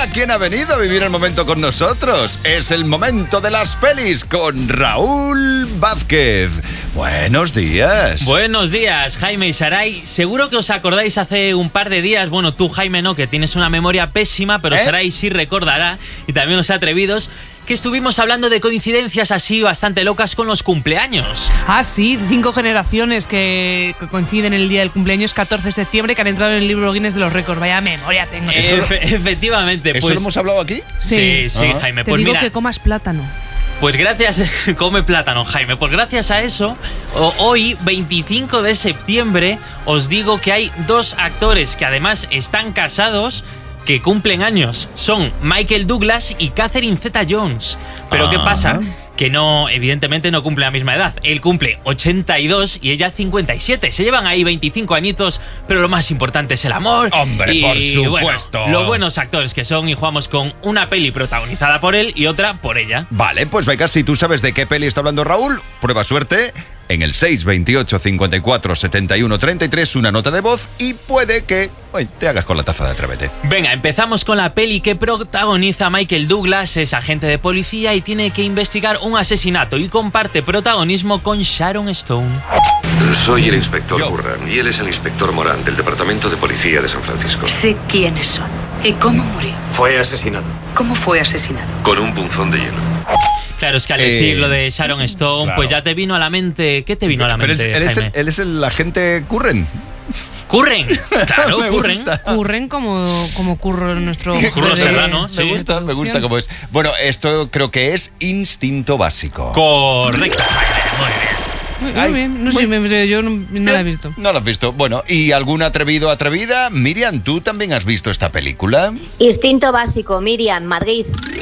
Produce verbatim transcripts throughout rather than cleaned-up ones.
Mira quién ha venido a vivir el momento con nosotros. Es el momento de las pelis con Raúl Vázquez. Buenos días. Buenos días, Jaime y Saray. Seguro que os acordáis hace un par de días, bueno, tú, Jaime, no, que tienes una memoria pésima, pero ¿Eh? Saray sí recordará, y también los atrevidos, que estuvimos hablando de coincidencias así bastante locas con los cumpleaños. Ah, sí, cinco generaciones que coinciden en el día del cumpleaños, catorce de septiembre, que han entrado en el libro Guinness de los récords. Vaya memoria tengo. Efe- efectivamente. ¿Eso pues, lo hemos hablado aquí? Sí, sí, sí, Ah. Jaime. Te Pues digo mira, que comas plátano. pues gracias, come plátano, Jaime. Pues gracias a eso, o- hoy, veinticinco de septiembre, os digo que hay dos actores que además están casados que cumplen años. Son Michael Douglas y Catherine Zeta-Jones. Pero Ah. ¿qué pasa? Que no, evidentemente no cumple la misma edad. Él cumple ochenta y dos y ella cincuenta y siete. Se llevan ahí veinticinco añitos, pero lo más importante es el amor. Hombre, y, por supuesto. Bueno, los buenos actores que son, y jugamos con una peli protagonizada por él y otra por ella. Vale, pues venga, si tú sabes de qué peli está hablando Raúl, prueba suerte en el seis veintiocho cincuenta y cuatro setenta y uno treinta y tres, una nota de voz y puede que oye, te hagas con la taza de Atrévete. Venga, empezamos con la peli que protagoniza Michael Douglas. Es agente de policía y tiene que investigar un asesinato y comparte protagonismo con Sharon Stone. Soy el inspector Yo. Curran y él es el inspector Morán del Departamento de Policía de San Francisco. Sé quiénes son y cómo murió. Fue asesinado ¿Cómo fue asesinado? con un punzón de hielo. Claro, es que al Eh, decir lo de Sharon Stone, claro. pues ya te vino a la mente... ¿Qué te vino a la Pero mente, es- él, es el, Jaime? él es el agente Curren. ¡Curren! Claro, Me Curren. gusta. Curren como, como curro nuestro... Curro jefe de- Serrano, sí. Me gusta, me gusta cómo es. Bueno, esto creo que es instinto básico. Correcto, Jaime. Muy bien. Muy, muy Ay, bien, no muy- sé, me- yo no, no la he visto. No lo has visto. Bueno, ¿y algún atrevido atrevida? Miriam, ¿tú también has visto esta película? Muy Instinto básico, Miriam, Madrid.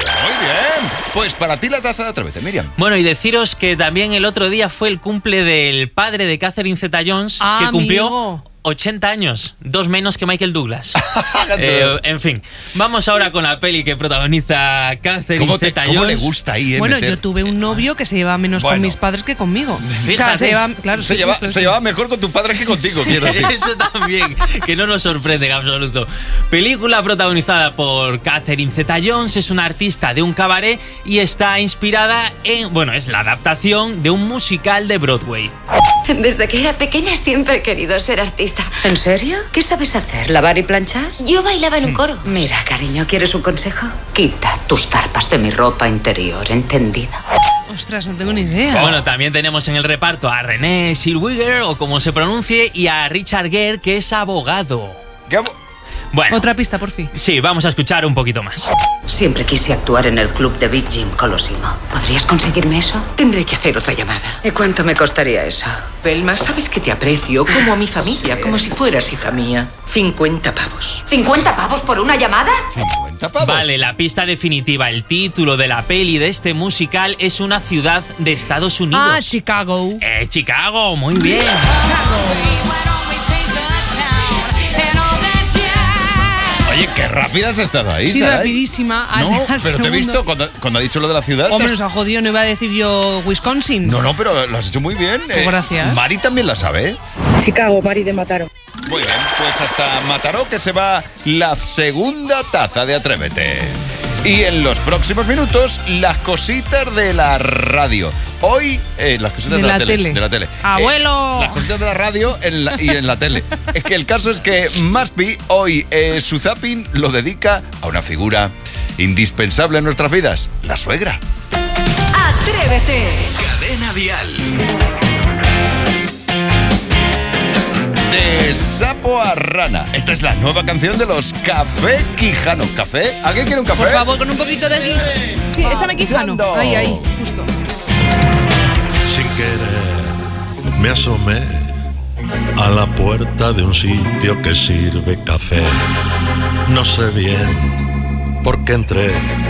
bien. Pues para ti la taza de Atrévete, Miriam. Bueno, y deciros que también el otro día fue el cumple del padre de Catherine Zeta-Jones, Ah, que cumplió amigo. ochenta años, dos menos que Michael Douglas. Eh, en fin, vamos ahora con la peli que protagoniza Catherine ¿Cómo, te- Zeta-Jones. cómo le gusta ahí, eh, Bueno, meter- yo tuve un novio que se lleva menos Bueno. con mis padres que conmigo. O sea, Fíjate. se lleva, claro, se, sí, lleva, justo se eso. llevaba mejor con tu padre que contigo, quiero decir. Eso también, que no nos sorprende en absoluto. Película protagonizada por Catherine Zeta-Jones, es una artista de un cabaret y está inspirada en, bueno, es la adaptación de un musical de Broadway. Desde que era pequeña siempre he querido ser artista. ¿En serio? ¿Qué sabes hacer? ¿Lavar y planchar? Yo bailaba en un coro. Mira, cariño, ¿quieres un consejo? Quita tus tarpas de mi ropa interior, ¿entendida? Ostras, no tengo ni idea. Bueno, también tenemos en el reparto a René Zellweger, o como se pronuncie, y a Richard Gere, que es abogado. ¿Qué abo- Bueno, Otra pista, por fin. sí, vamos a escuchar un poquito más. Siempre quise actuar en el club de Big Jim Colosimo. ¿Podrías conseguirme eso? Tendré que hacer otra llamada. ¿Y cuánto me costaría eso? Belma, sabes que te aprecio como a mi familia, como si fueras hija mía. cincuenta pavos. ¿cincuenta pavos por una llamada? cincuenta pavos. Vale, la pista definitiva, el título de la peli de este musical es una ciudad de Estados Unidos. Ah, Chicago. Eh, Chicago, muy bien. Oye, qué rápida has estado ahí, Sí, Saray. rapidísima. Al- No, al pero te he segundo. visto cuando, cuando ha dicho lo de la ciudad. Hombre, te nos has- ha jodido, no iba a decir yo Wisconsin. No, no, pero lo has hecho muy bien. Pues gracias. Mari también la sabe, ¿eh? Chicago, Mari de Mataró. Muy bien, pues hasta Mataró que se va la segunda taza de Atrévete. Y en los próximos minutos, las cositas de la radio. Hoy, eh, las cositas De de, la, la tele, tele. De la tele. ¡Abuelo! Eh, las cositas de la radio en la- y en la tele. Es que el caso es que Maspi hoy eh, su zapping lo dedica a una figura indispensable en nuestras vidas, la suegra. ¡Atrévete! Cadena Dial. De sapo a rana. Esta es la nueva canción de los Café Quijano. ¿Café? ¿Alguien quiere un café? Por favor, con un poquito de Quijano. Sí, échame Quijano. Quijano. Ahí, ahí, justo. Sin querer me asomé a la puerta de un sitio que sirve café. No sé bien por qué entré,